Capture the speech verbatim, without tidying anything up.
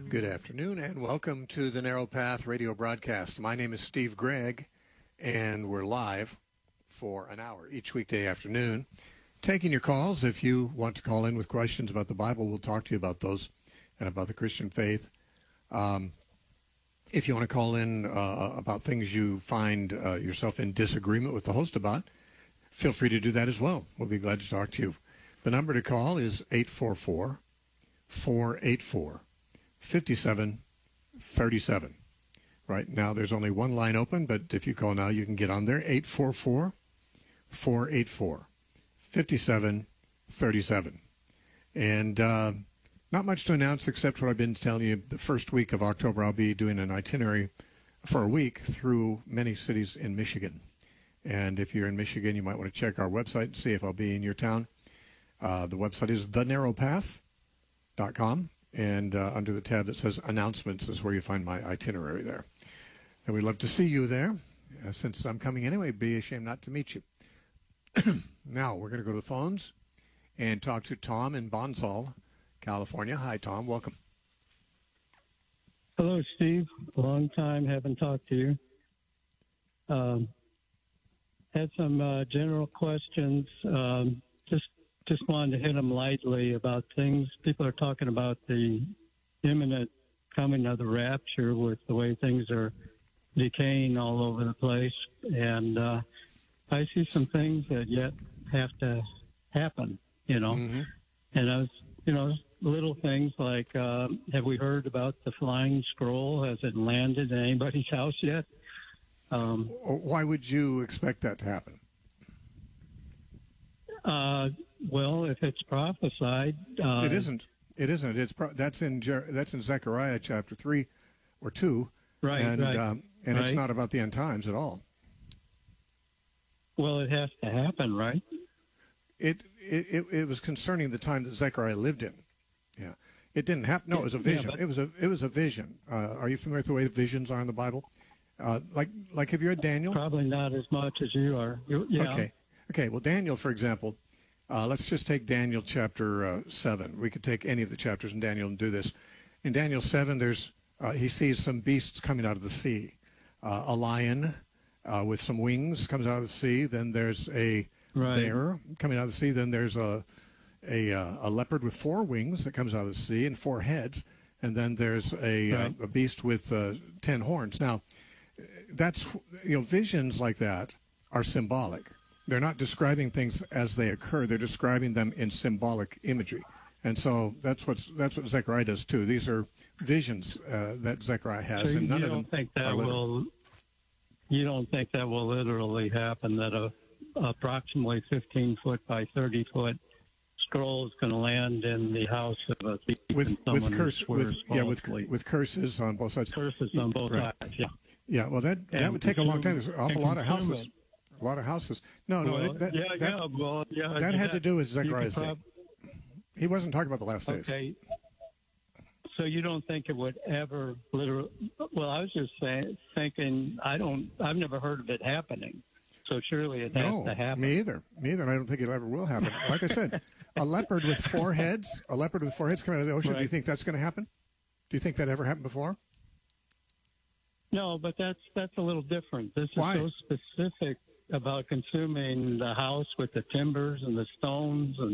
Good afternoon and welcome to the Narrow Path radio broadcast. My name is Steve Gregg and we're live for an hour each weekday afternoon. Taking your calls. If you want to call in with questions about the Bible, we'll talk to you about those and about the Christian faith. Um, if you want to call in uh, about things you find uh, yourself in disagreement with the host about, feel free to do that as well. We'll be glad to talk to you. The number to call is eight four four, four eight four, five seven three seven. Right now there's only one line open, but if you call now, you can get on there, eight four four, four eight four, five seven three seven. And uh, not much to announce except what I've been telling you. The first week of October, I'll be doing an itinerary for a week through many cities in Michigan. And if you're in Michigan, you might want to check our website and see if I'll be in your town. Uh, the website is the narrow path dot com. And uh, under the tab that says announcements is where you find my itinerary there. And we'd love to see you there. Uh, since I'm coming anyway, it'd be a shame not to meet you. Now, we're going to go to the phones and talk to Tom in Bonsall, California. Hi, Tom. Welcome. Hello, Steve. Long time haven't talked to you. Um, had some uh, general questions. Um, just Just wanted to hit them lightly about things. People are talking about the imminent coming of the rapture with the way things are decaying all over the place. And uh, I see some things that yet have to happen, you know. Mm-hmm. And I was, you know, little things like, uh, have we heard about the flying scroll? Has it landed in anybody's house yet? Um, Why would you expect that to happen? Uh, well, if it's prophesied, uh, it isn't. It isn't. It's pro- that's in Jer- that's in Zechariah chapter three or two, right? And right, um, and right. It's not about the end times at all. Well, it has to happen, right? It it it, it was concerning the time that Zechariah lived in. Yeah, it didn't happen. No, it was a vision. Yeah, but- it was a it was a vision. Uh, are you familiar with the way the visions are in the Bible? Uh, like like have you read Daniel? Probably not as much as you are. You, yeah. Okay. Okay. Well, Daniel, for example. Uh, let's just take Daniel chapter uh, seven. We could take any of the chapters in Daniel and do this. In Daniel seven, there's uh, he sees some beasts coming out of the sea. Uh, a lion uh, with some wings comes out of the sea. Then there's a right. bear coming out of the sea. Then there's a a, uh, a leopard with four wings that comes out of the sea and four heads. And then there's a, right. uh, a beast with uh, ten horns. Now, that's you know visions like that are symbolic. They're not describing things as they occur. They're describing them in symbolic imagery. And so that's, what's, that's what Zechariah does, too. These are visions uh, that Zechariah has, so and none you of don't them think that are will. You don't think that will literally happen, that a approximately fifteen foot by thirty foot scroll is going to land in the house of a thief with, with, curse, with, yeah, with, falsely. with curses on both sides. Curses on both right. sides, yeah. Yeah, well, that, that would take a long time. There's an awful lot of houses. It. A lot of houses. No, no, well, that, yeah, that, yeah, well, yeah, that had that, to do with Zechariah's prob- day. He wasn't talking about the last days. Okay. So you don't think it would ever literally? Well, I was just saying, thinking. I don't. I've never heard of it happening. So surely it has no, to happen. Me either. Me either. And I don't think it ever will happen. Like I said, a leopard with four heads. A leopard with four heads coming out of the ocean. Right. Do you think that's going to happen? Do you think that ever happened before? No, but that's that's a little different. This is Why? so specific about consuming the house with the timbers and the stones and